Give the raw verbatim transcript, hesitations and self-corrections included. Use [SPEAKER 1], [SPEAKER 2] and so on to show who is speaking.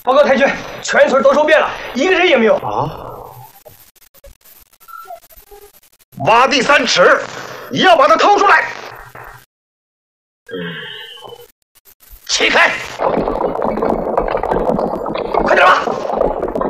[SPEAKER 1] 报告太君，全村都收遍了，一个人也没有。
[SPEAKER 2] 啊！挖地三尺，也要把他掏出来。嗯，起开！